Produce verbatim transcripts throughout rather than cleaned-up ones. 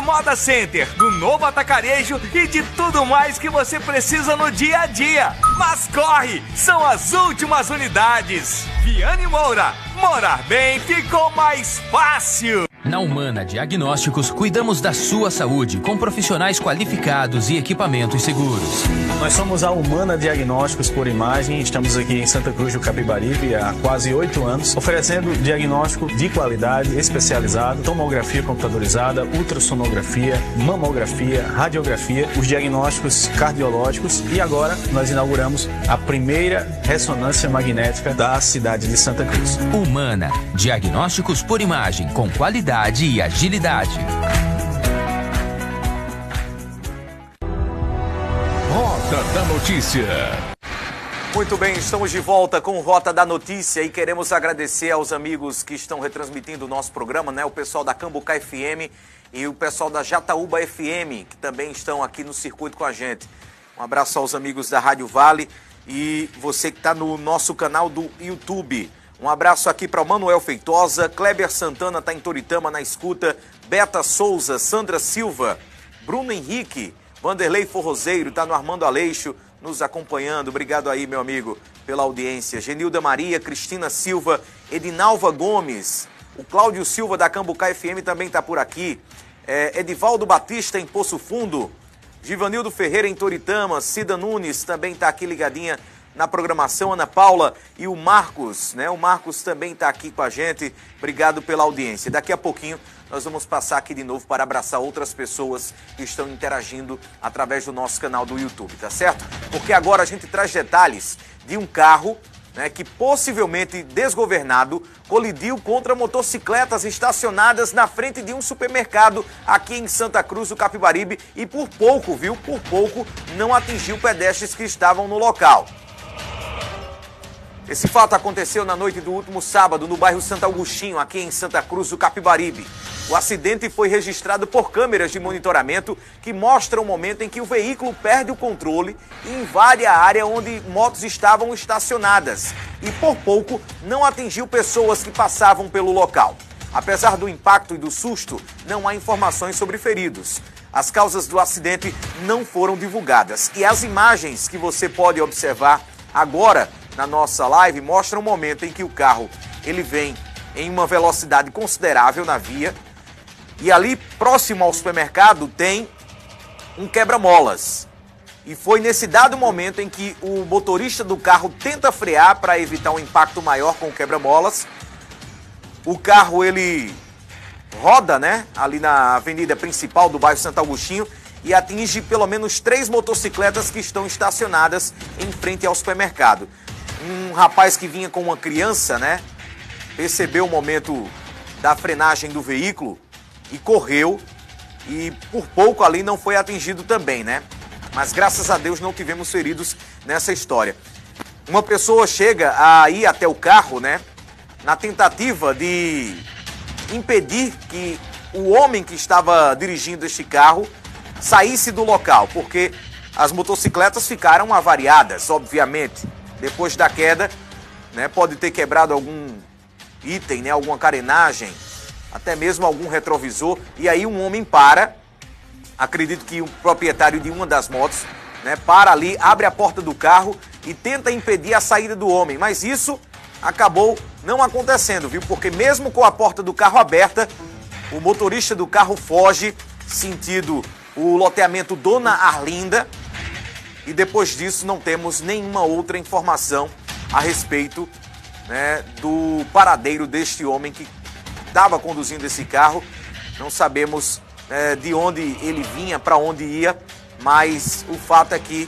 Moda Center, do novo atacarejo e de tudo mais que você precisa no dia a dia. Mas corre, são as últimas unidades. Viane Moura, morar bem ficou mais fácil. Na Humana Diagnósticos, cuidamos da sua saúde com profissionais qualificados e equipamentos seguros. Nós somos a Humana Diagnósticos por Imagem, estamos aqui em Santa Cruz do Capibaribe há quase oito anos, oferecendo diagnóstico de qualidade, especializado, tomografia computadorizada, ultrassonografia, mamografia, radiografia, os diagnósticos cardiológicos e agora nós inauguramos a primeira ressonância magnética da cidade de Santa Cruz. Humana Diagnósticos por Imagem, com qualidade e agilidade. Rota da Notícia. Muito bem, estamos de volta com Rota da Notícia e queremos agradecer aos amigos que estão retransmitindo o nosso programa, né? O pessoal da Cambucá F M e o pessoal da Jataúba F M, que também estão aqui no circuito com a gente. Um abraço aos amigos da Rádio Vale e você que está no nosso canal do YouTube. Um abraço aqui para o Manuel Feitosa, Kleber Santana está em Toritama na escuta, Beta Souza, Sandra Silva, Bruno Henrique, Vanderlei Forrozeiro está no Armando Aleixo nos acompanhando. Obrigado aí, meu amigo, pela audiência. Genilda Maria, Cristina Silva, Edinalva Gomes, o Cláudio Silva da Cambucá F M também está por aqui, é, Edivaldo Batista em Poço Fundo, Givanildo Ferreira em Toritama, Cida Nunes também está aqui ligadinha na programação, Ana Paula e o Marcos, né? O Marcos também está aqui com a gente. Obrigado pela audiência. Daqui a pouquinho nós vamos passar aqui de novo para abraçar outras pessoas que estão interagindo através do nosso canal do YouTube, tá certo? Porque agora a gente traz detalhes de um carro, né, que possivelmente desgovernado colidiu contra motocicletas estacionadas na frente de um supermercado aqui em Santa Cruz do Capibaribe e por pouco, viu? Por pouco não atingiu pedestres que estavam no local. Esse fato aconteceu na noite do último sábado no bairro Santo Agostinho, aqui em Santa Cruz do Capibaribe. O acidente foi registrado por câmeras de monitoramento que mostram o momento em que o veículo perde o controle e invade a área onde motos estavam estacionadas e por pouco não atingiu pessoas que passavam pelo local. Apesar do impacto e do susto, não há informações sobre feridos. As causas do acidente não foram divulgadas e as imagens que você pode observar agora na nossa live mostra um momento em que o carro ele vem em uma velocidade considerável na via e ali próximo ao supermercado tem um quebra-molas. E foi nesse dado momento em que o motorista do carro tenta frear para evitar um impacto maior com o quebra-molas. O carro ele roda, né, ali na avenida principal do bairro Santo Agostinho e atinge pelo menos três motocicletas que estão estacionadas em frente ao supermercado. Um rapaz que vinha com uma criança, né, percebeu o momento da frenagem do veículo e correu e por pouco ali não foi atingido também, né? Mas graças a Deus não tivemos feridos nessa história. Uma pessoa chega a ir até o carro, né, na tentativa de impedir que o homem que estava dirigindo este carro saísse do local, porque as motocicletas ficaram avariadas, obviamente. Depois da queda, né, pode ter quebrado algum item, né, alguma carenagem, até mesmo algum retrovisor. E aí um homem para, acredito que o proprietário de uma das motos, né, para ali, abre a porta do carro e tenta impedir a saída do homem. Mas isso acabou não acontecendo, viu? Porque mesmo com a porta do carro aberta, o motorista do carro foge sentido o loteamento Dona Arlinda. E depois disso não temos nenhuma outra informação a respeito, né, do paradeiro deste homem que estava conduzindo esse carro. Não sabemos é, de onde ele vinha, para onde ia, mas o fato é que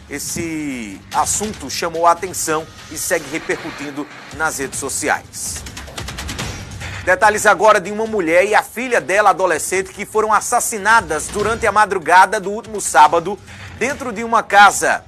esse assunto chamou a atenção e segue repercutindo nas redes sociais. Detalhes agora de uma mulher e a filha dela, adolescente, que foram assassinadas durante a madrugada do último sábado dentro de uma casa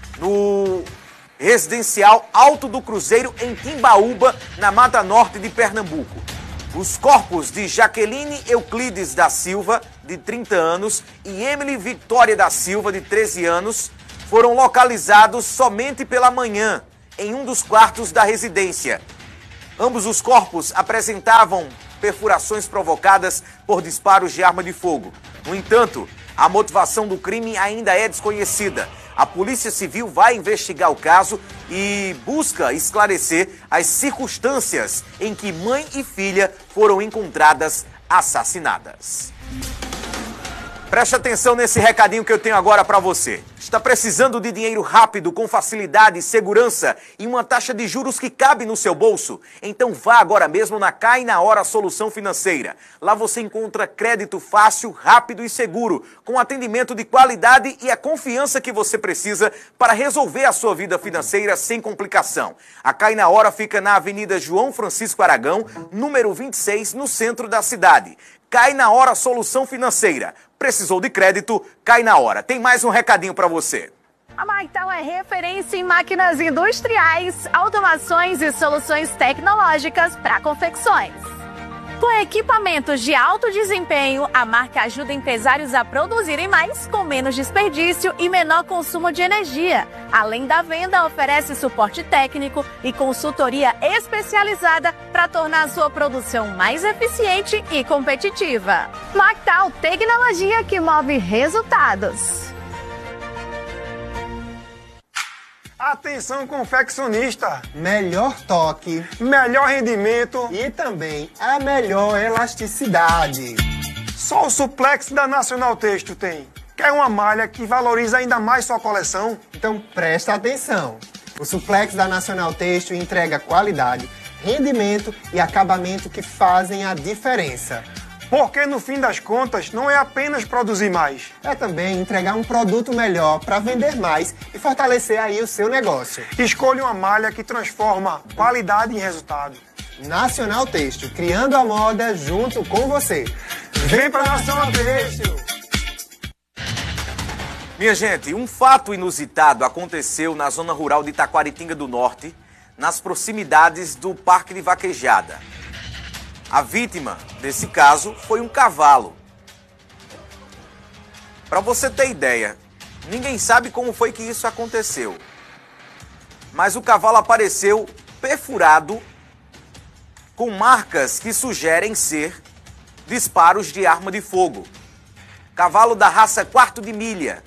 no residencial Alto do Cruzeiro, em Timbaúba, na Mata Norte de Pernambuco. Os corpos de Jaqueline Euclides da Silva, de trinta anos, e Emily Victoria da Silva, de treze anos, foram localizados somente pela manhã em um dos quartos da residência. Ambos os corpos apresentavam perfurações provocadas por disparos de arma de fogo. No entanto, a motivação do crime ainda é desconhecida. A Polícia Civil vai investigar o caso e busca esclarecer as circunstâncias em que mãe e filha foram encontradas assassinadas. Preste atenção nesse recadinho que eu tenho agora para você. Está precisando de dinheiro rápido, com facilidade, segurança e uma taxa de juros que cabe no seu bolso? Então vá agora mesmo na Cai na Hora Solução Financeira. Lá você encontra crédito fácil, rápido e seguro, com atendimento de qualidade e a confiança que você precisa para resolver a sua vida financeira sem complicação. A Cai na Hora fica na Avenida João Francisco Aragão, número vinte e seis, no centro da cidade. Cai na Hora Solução Financeira. Precisou de crédito? Cai na Hora. Tem mais um recadinho para você. A Mactal é referência em máquinas industriais, automações e soluções tecnológicas para confecções. Com equipamentos de alto desempenho, a marca ajuda empresários a produzirem mais com menos desperdício e menor consumo de energia. Além da venda, oferece suporte técnico e consultoria especializada para tornar a sua produção mais eficiente e competitiva. Mactal, tecnologia que move resultados. Atenção, confeccionista! Melhor toque, melhor rendimento e também a melhor elasticidade. Só o Suplex da Nacional Têxtil tem. Quer uma malha que valoriza ainda mais sua coleção? Então presta atenção. O Suplex da Nacional Têxtil entrega qualidade, rendimento e acabamento que fazem a diferença. Porque no fim das contas não é apenas produzir mais. É também entregar um produto melhor para vender mais e fortalecer aí o seu negócio. Escolha uma malha que transforma qualidade em resultado. Nacional Têxtil, criando a moda junto com você. Vem para Nacional Têxtil! Minha gente, um fato inusitado aconteceu na zona rural de Taquaritinga do Norte, nas proximidades do Parque de Vaquejada. A vítima desse caso foi um cavalo. Para você ter ideia, ninguém sabe como foi que isso aconteceu. Mas o cavalo apareceu perfurado com marcas que sugerem ser disparos de arma de fogo. Cavalo da raça quarto de milha.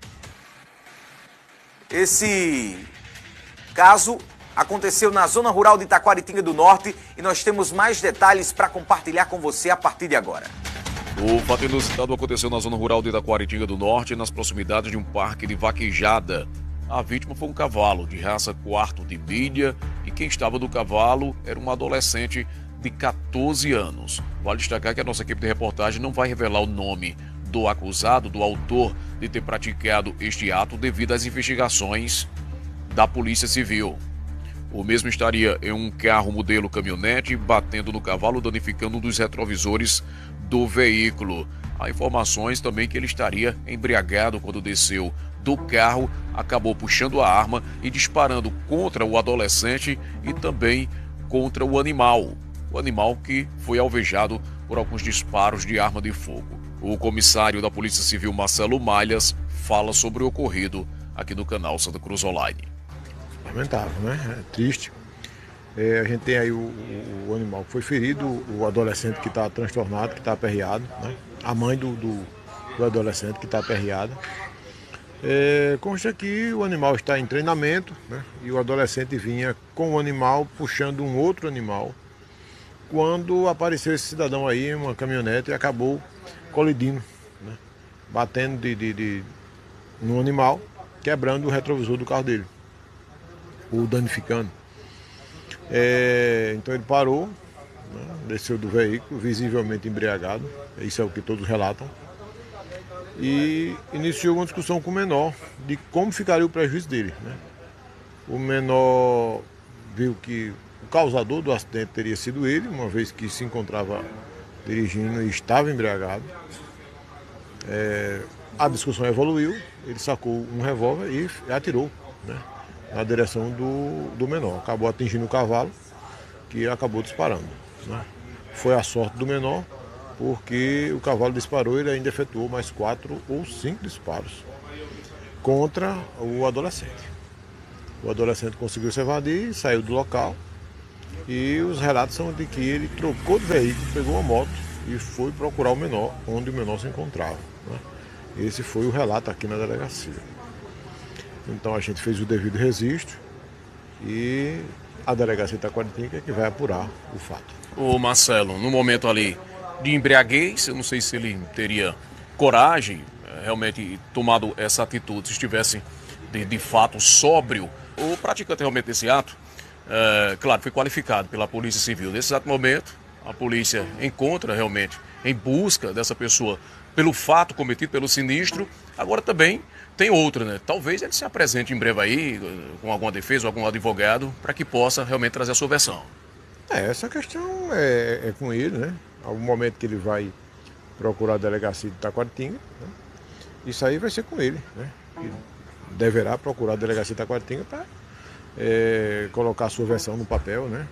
Esse caso aconteceu na zona rural de Taquaritinga do Norte e nós temos mais detalhes para compartilhar com você a partir de agora. O fato inusitado aconteceu na zona rural de Taquaritinga do Norte, nas proximidades de um parque de vaquejada. A vítima foi um cavalo de raça quarto de milha e quem estava no cavalo era um adolescente de quatorze anos. Vale destacar que a nossa equipe de reportagem não vai revelar o nome do acusado, do autor de ter praticado este ato devido às investigações da Polícia Civil. O mesmo estaria em um carro modelo caminhonete, batendo no cavalo, danificando um dos retrovisores do veículo. Há informações também que ele estaria embriagado quando desceu do carro, acabou puxando a arma e disparando contra o adolescente e também contra o animal. O animal que foi alvejado por alguns disparos de arma de fogo. O comissário da Polícia Civil, Marcelo Malhas, fala sobre o ocorrido aqui no canal Santa Cruz Online. Lamentável, né? É triste. É, a gente tem aí o, o, o animal que foi ferido, o adolescente que está transtornado, que está aperreado, né? A mãe do, do, do adolescente que está aperreada. É, consta que o animal está em treinamento, né? E o adolescente vinha com o animal puxando um outro animal quando apareceu esse cidadão aí em uma caminhonete e acabou colidindo, né? Batendo de, de, de, no animal, quebrando o retrovisor do carro dele, o danificando. É, então ele parou, né, desceu do veículo, visivelmente embriagado, isso é o que todos relatam, e iniciou uma discussão com o menor de como ficaria o prejuízo dele, né? O menor viu que o causador do acidente teria sido ele, uma vez que se encontrava dirigindo e estava embriagado. É, a discussão evoluiu, ele sacou um revólver e atirou, né, na direção do, do menor. Acabou atingindo o cavalo, que acabou disparando, né? Foi a sorte do menor, porque o cavalo disparou e ele ainda efetuou mais quatro ou cinco disparos contra o adolescente. O adolescente conseguiu se evadir, saiu do local E os relatos são de que ele trocou de veículo, pegou uma moto e foi procurar o menor, onde o menor se encontrava, né? Esse foi o relato aqui na delegacia. Então a gente fez o devido registro e a delegacia de Itaquaritinga é que vai apurar o fato. Ô Marcelo, no momento ali de embriaguez, eu não sei se ele teria coragem, realmente tomado essa atitude, se estivesse de, de fato sóbrio. O praticante realmente desse ato, é, claro, foi qualificado pela Polícia Civil. Nesse exato momento, a polícia encontra realmente em busca dessa pessoa pelo fato cometido, pelo sinistro. Agora também tem outra, né? Talvez ele se apresente em breve aí com alguma defesa ou algum advogado para que possa realmente trazer a sua versão. É, essa questão é, é com ele, né? Algum momento que ele vai procurar a delegacia de Itaquaritinga, né? Isso aí vai ser com ele, né? Ele deverá procurar a delegacia de Itaquaritinga para é, colocar a sua versão no papel, né?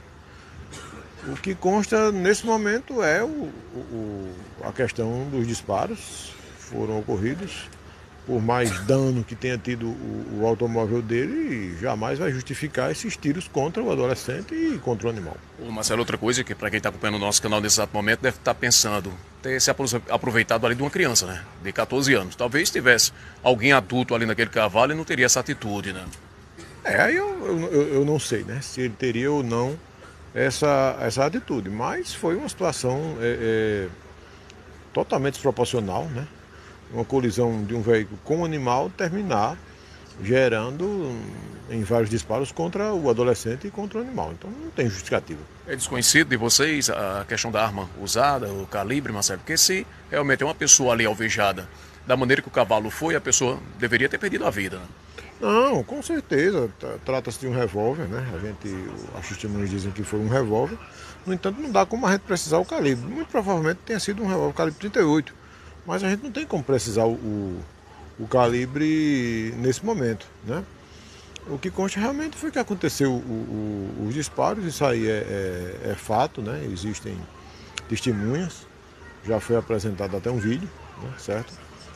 O que consta nesse momento é o, o, a questão dos disparos foram ocorridos. Por mais dano que tenha tido o, o automóvel dele, jamais vai justificar esses tiros contra o adolescente e contra o animal. Ô Marcelo, outra coisa que para quem está acompanhando o nosso canal nesse exato momento deve estar pensando, ter se aproveitado ali de uma criança, né? De quatorze anos. Talvez tivesse alguém adulto ali naquele cavalo e não teria essa atitude, né? É, aí eu, eu, eu não sei, né? Se ele teria ou não essa, essa atitude, mas foi uma situação é, é, totalmente desproporcional, né? Uma colisão de um veículo com um animal terminar gerando em vários disparos contra o adolescente e contra o animal. Então não tem justificativa. É desconhecido de vocês a questão da arma usada, o calibre, Marcelo? Porque se realmente é uma pessoa ali alvejada da maneira que o cavalo foi, a pessoa deveria ter perdido a vida, né? Não, com certeza. Trata-se de um revólver, né? A gente, as testemunhas dizem que foi um revólver. No entanto, não dá como a gente precisar o calibre. Muito provavelmente tenha sido um revólver calibre trinta e oito. Mas a gente não tem como precisar o, o, o calibre nesse momento, né? O que consta realmente foi que aconteceu o, o, os disparos, isso aí é, é, é fato, né? Existem testemunhas, já foi apresentado até um vídeo, né? Certo?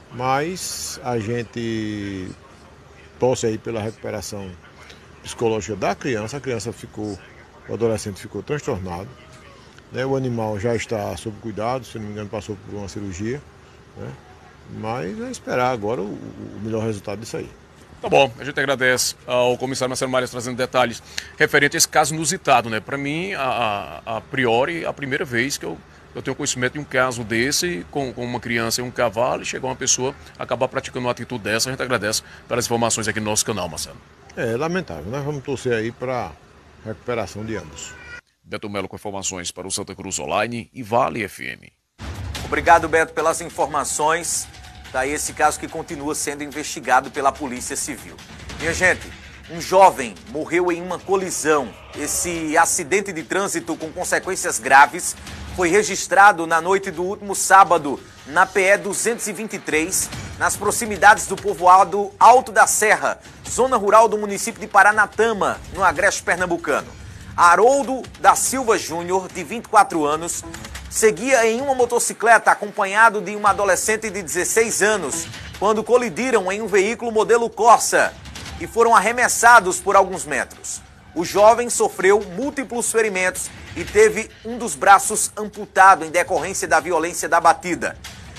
Mas a gente torce aí pela recuperação psicológica da criança, a criança ficou, o adolescente ficou transtornado, né? O animal já está sob cuidado, se não me engano passou por uma cirurgia, né? Mas é esperar agora o, o melhor resultado disso aí. Tá bom, a gente agradece ao comissário Marcelo Marias trazendo detalhes referente a esse caso inusitado, né? Para mim, a, a, a priori, é a primeira vez que eu, eu tenho conhecimento de um caso desse, com, com uma criança e um cavalo, e chegar uma pessoa acabar praticando uma atitude dessa. A gente agradece pelas informações aqui no nosso canal, Marcelo. É lamentável, nós vamos torcer aí para a recuperação de ambos. Beto Melo com informações para o Santa Cruz Online e Vale F M. Obrigado, Beto, pelas informações. Daí esse caso que continua sendo investigado pela Polícia Civil. Minha gente, um jovem morreu em uma colisão. Esse acidente de trânsito com consequências graves foi registrado na noite do último sábado na P E duzentos e vinte e três, nas proximidades do povoado Alto da Serra, zona rural do município de Paranatama, no Agreste Pernambucano. Haroldo da Silva Júnior, de vinte e quatro anos, seguia em uma motocicleta acompanhado de uma adolescente de dezesseis anos, quando colidiram em um veículo modelo Corsa e foram arremessados por alguns metros. O jovem sofreu múltiplos ferimentos e teve um dos braços amputado em decorrência da violência da batida.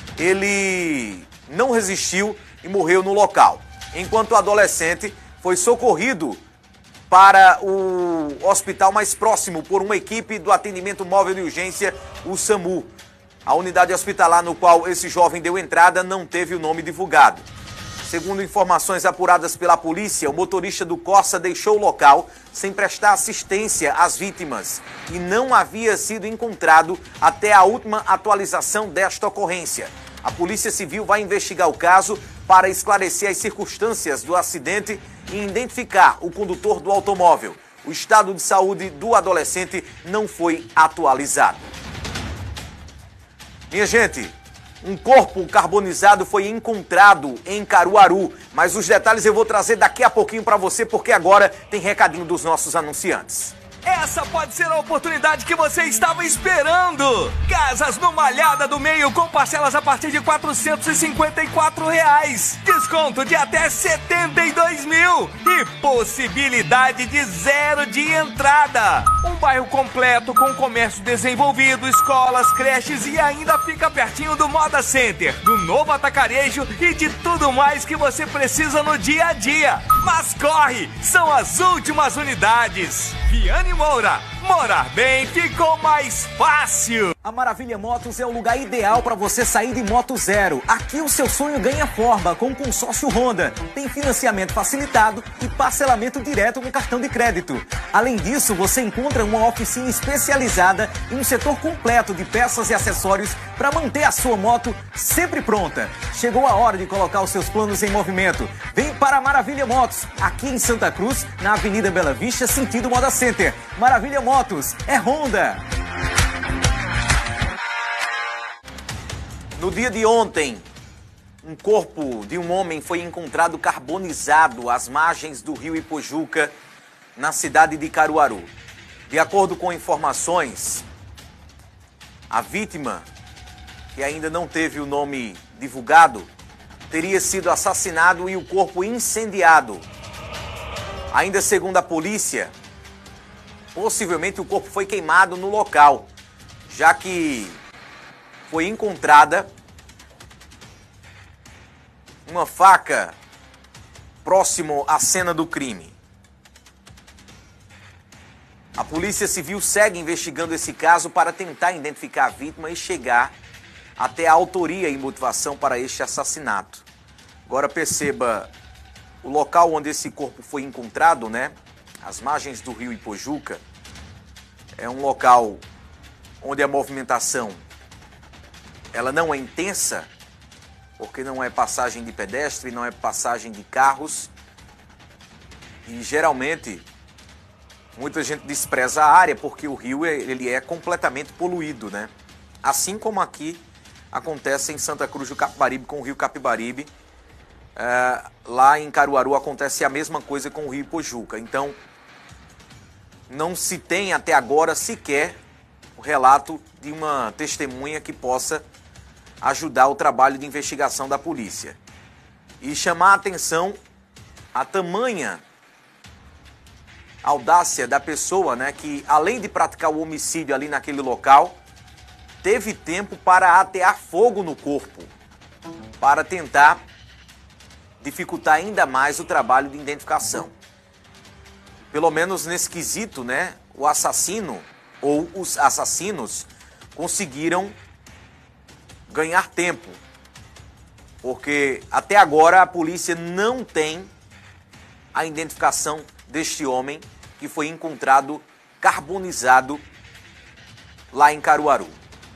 Ele não resistiu e morreu no local, enquanto o adolescente foi socorrido para o hospital mais próximo por uma equipe do atendimento móvel de urgência, o SAMU. A unidade hospitalar no qual esse jovem deu entrada não teve o nome divulgado. Segundo informações apuradas pela polícia, o motorista do Corsa deixou o local sem prestar assistência às vítimas e não havia sido encontrado até a última atualização desta ocorrência. A Polícia Civil vai investigar o caso para esclarecer as circunstâncias do acidente e identificar o condutor do automóvel. O estado de saúde do adolescente não foi atualizado. Minha gente, um corpo carbonizado foi encontrado em Caruaru, mas os detalhes eu vou trazer daqui a pouquinho para você, porque agora tem recadinho dos nossos anunciantes. Essa pode ser a oportunidade que você estava esperando. Casas no Malhada do Meio com parcelas a partir de quatrocentos e cinquenta e quatro reais. Desconto de até setenta e dois mil. E possibilidade de zero de entrada. Um bairro completo com comércio desenvolvido, escolas, creches e ainda fica pertinho do Moda Center, do novo atacarejo e de tudo mais que você precisa no dia a dia. Mas corre, são as últimas unidades. Viane Moura, morar bem ficou mais fácil. A Maravilha Motos é o lugar ideal para você sair de moto zero. Aqui o seu sonho ganha forma com o consórcio Honda. Tem financiamento facilitado e parcelamento direto no cartão de crédito. Além disso, você encontra uma oficina especializada e um setor completo de peças e acessórios para manter a sua moto sempre pronta. Chegou a hora de colocar os seus planos em movimento. Vem para a Maravilha Motos, aqui em Santa Cruz, na Avenida Bela Vista, sentido Moda Center. Maravilha Motos é Honda. No dia de ontem, um corpo de um homem foi encontrado carbonizado às margens do rio Ipojuca, na cidade de Caruaru. De acordo com informações, a vítima, que ainda não teve o nome divulgado, teria sido assassinado e o corpo incendiado. Ainda segundo a polícia, possivelmente o corpo foi queimado no local, já que foi encontrada uma faca próximo à cena do crime. A Polícia Civil segue investigando esse caso para tentar identificar a vítima e chegar até a autoria e motivação para este assassinato. Agora perceba o local onde esse corpo foi encontrado, né? As margens do rio Ipojuca. É um local onde a movimentação ela não é intensa, porque não é passagem de pedestre, não é passagem de carros. E geralmente muita gente despreza a área porque o rio ele é completamente poluído, né? Assim como aqui acontece em Santa Cruz do Capibaribe com o rio Capibaribe. É, lá em Caruaru acontece a mesma coisa com o rio Ipojuca. Então, não se tem até agora sequer o relato de uma testemunha que possa ajudar o trabalho de investigação da polícia. E chamar a atenção a tamanha audácia da pessoa, né, que além de praticar o homicídio ali naquele local, teve tempo para atear fogo no corpo, para tentar dificultar ainda mais o trabalho de identificação. Pelo menos nesse quesito, né, o assassino ou os assassinos conseguiram ganhar tempo, porque até agora a polícia não tem a identificação deste homem que foi encontrado carbonizado lá em Caruaru.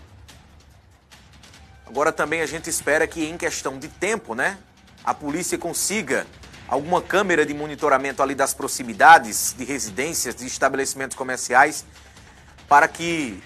Agora também a gente espera que em questão de tempo, né, a polícia consiga alguma câmera de monitoramento ali das proximidades de residências, de estabelecimentos comerciais, para que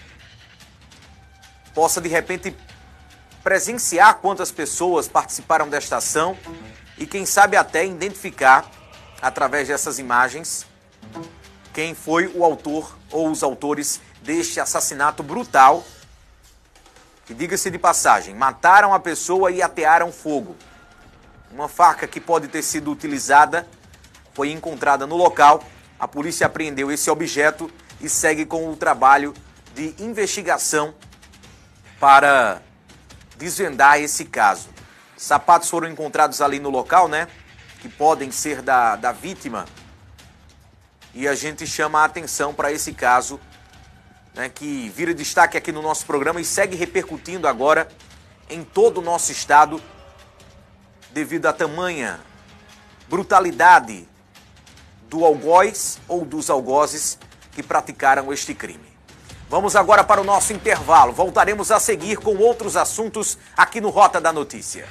possa de repente presenciar quantas pessoas participaram desta ação e quem sabe até identificar através dessas imagens quem foi o autor ou os autores deste assassinato brutal. E diga-se de passagem, mataram a pessoa e atearam fogo. Uma faca que pode ter sido utilizada foi encontrada no local. A polícia apreendeu esse objeto e segue com o trabalho de investigação para desvendar esse caso. Sapatos foram encontrados ali no local, né? Que podem ser da, da vítima. E a gente chama a atenção para esse caso, né, que vira destaque aqui no nosso programa e segue repercutindo agora em todo o nosso estado, devido à tamanha brutalidade do algoz ou dos algozes que praticaram este crime. Vamos agora para o nosso intervalo. Voltaremos a seguir com outros assuntos aqui no Rota da Notícia.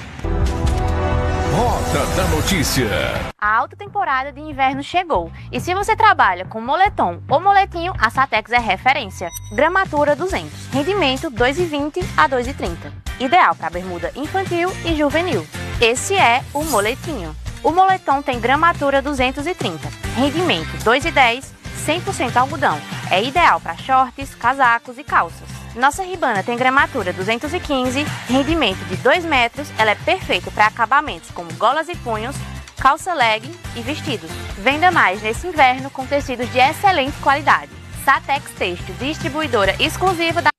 Rota da Notícia. A alta temporada de inverno chegou e se você trabalha com moletom ou moletinho, a Satex é referência. Gramatura duzentos, rendimento dois e vinte a dois e trinta. Ideal para bermuda infantil e juvenil. Esse é o moletinho. O moletom tem gramatura duzentos e trinta, rendimento dois e dez, cem por cento algodão. É ideal para shorts, casacos e calças. Nossa Ribana tem gramatura duzentos e quinze, rendimento de dois metros, ela é perfeita para acabamentos como golas e punhos, calça legging e vestidos. Venda mais nesse inverno com tecidos de excelente qualidade. Satex Têxtil, distribuidora exclusiva da